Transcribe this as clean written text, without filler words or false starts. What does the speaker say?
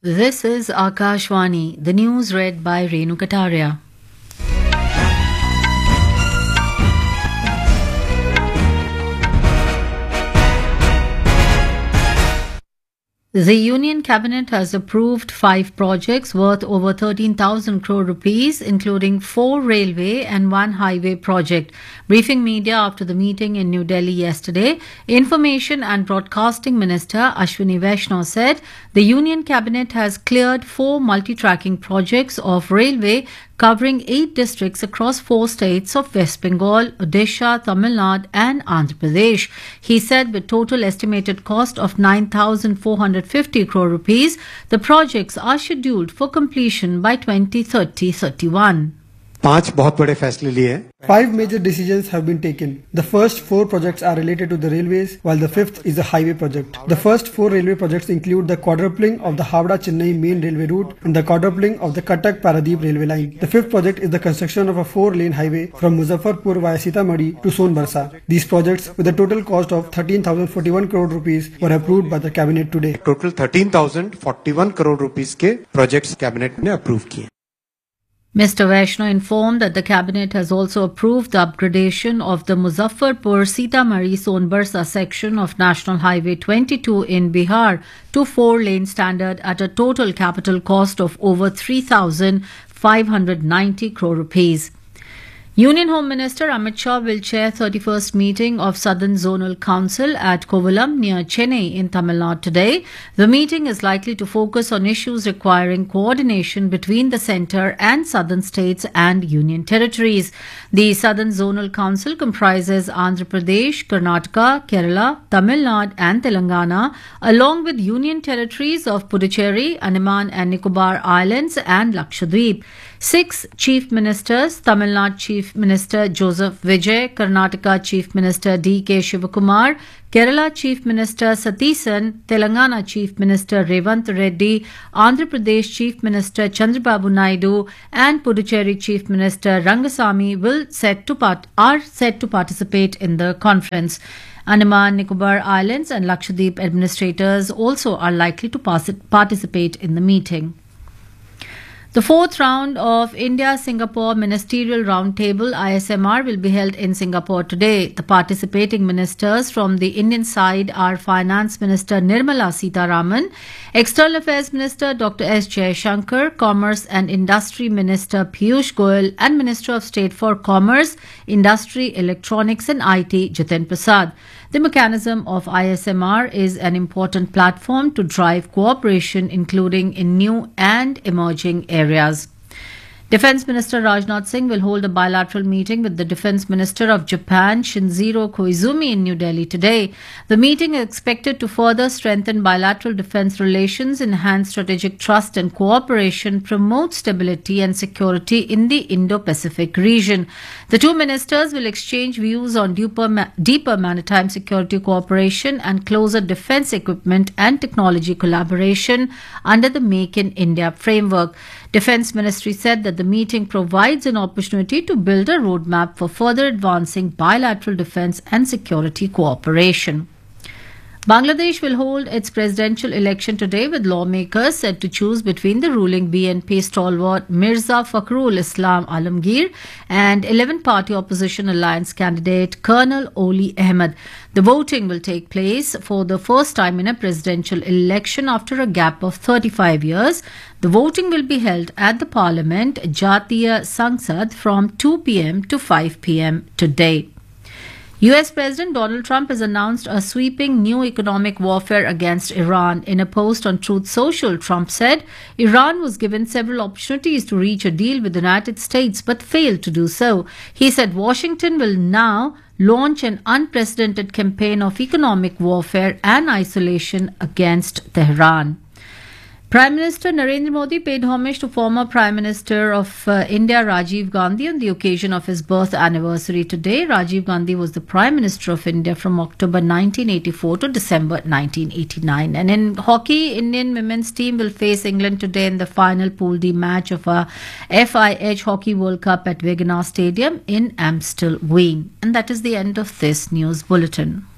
This is Akashvani, the news read by Renu Kataria. The Union Cabinet has approved 5 projects worth over 13,000 crore rupees, including 4 railway and 1 highway project. Briefing media after the meeting in New Delhi yesterday, Information and Broadcasting Minister Ashwini Vaishnaw said the Union Cabinet has cleared 4 multi-tracking projects of railway covering 8 districts across 4 states of West Bengal, Odisha, Tamil Nadu and Andhra Pradesh. He said with total estimated cost of 9,450 crore rupees, the projects are scheduled for completion by 2030-31. 5 बहुत बड़े फैसले लिए हैं. 5 major decisions have been taken. The first 4 projects are related to the railways, while the 5th is a highway project. The first 4 railway projects include the quadrupling of the Howrah-Chennai main railway route and the quadrupling of the Cuttack-Paradeep railway line. The 5th project is the construction of a 4-lane highway from Muzaffarpur via Sitamarhi to Sonbarsa. These projects, with a total cost of 13,041 crore rupees, were approved by the cabinet today. Total 13,041 crore rupees के projects cabinet ने approve किए. Mr. Vaishnaw informed that the Cabinet has also approved the upgradation of the Muzaffarpur-Sitamarhi-Sonbarsa section of National Highway 22 in Bihar to 4-lane standard at a total capital cost of over 3,590 crore rupees. Union Home Minister Amit Shah will chair 31st meeting of Southern Zonal Council at Kovalam near Chennai in Tamil Nadu today. The meeting is likely to focus on issues requiring coordination between the centre and southern states and union territories. The Southern Zonal Council comprises Andhra Pradesh, Karnataka, Kerala, Tamil Nadu and Telangana, along with union territories of Puducherry, Andaman and Nicobar Islands and Lakshadweep. 6 Chief Ministers, Tamil Nadu Chief Minister Joseph Vijay, Karnataka Chief Minister D.K. Shivakumar, Kerala Chief Minister Satisan, Telangana Chief Minister Revant Reddy, Andhra Pradesh Chief Minister Chandrababu Naidu and Puducherry Chief Minister Rangasamy are set to participate in the conference. Andaman, Nicobar Islands and Lakshadweep administrators also are likely to participate in the meeting. The 4th round of India-Singapore Ministerial Roundtable ISMR will be held in Singapore today. The participating ministers from the Indian side are Finance Minister Nirmala Sitharaman, External Affairs Minister Dr. S. Jaishankar, Commerce and Industry Minister Piyush Goyal and Minister of State for Commerce, Industry, Electronics and IT Jiten Prasad. The mechanism of ISMR is an important platform to drive cooperation, including in new and emerging areas. Defence Minister Rajnath Singh will hold a bilateral meeting with the Defence Minister of Japan, Shinjiro Koizumi, in New Delhi today. The meeting is expected to further strengthen bilateral defence relations, enhance strategic trust and cooperation, promote stability and security in the Indo-Pacific region. The 2 ministers will exchange views on deeper maritime security cooperation and closer defence equipment and technology collaboration under the Make in India framework. Defence Ministry said that the meeting provides an opportunity to build a roadmap for further advancing bilateral defence and security cooperation. Bangladesh will hold its presidential election today, with lawmakers set to choose between the ruling BNP stalwart Mirza Fakhrul Islam Alamgir and 11-party opposition alliance candidate Colonel Oli Ahmed. The voting will take place for the first time in a presidential election after a gap of 35 years. The voting will be held at the Parliament Jatiya Sangsad from 2 p.m. to 5 p.m. today. US President Donald Trump has announced a sweeping new economic warfare against Iran. In a post on Truth Social, Trump said Iran was given several opportunities to reach a deal with the United States but failed to do so. He said Washington will now launch an unprecedented campaign of economic warfare and isolation against Tehran. Prime Minister Narendra Modi paid homage to former Prime Minister of India Rajiv Gandhi on the occasion of his birth anniversary today. Rajiv Gandhi was the Prime Minister of India from October 1984 to December 1989. And in hockey, Indian women's team will face England today in the final Pool D match of a FIH Hockey World Cup at Wegener Stadium in Amstelveen. And that is the end of this news bulletin.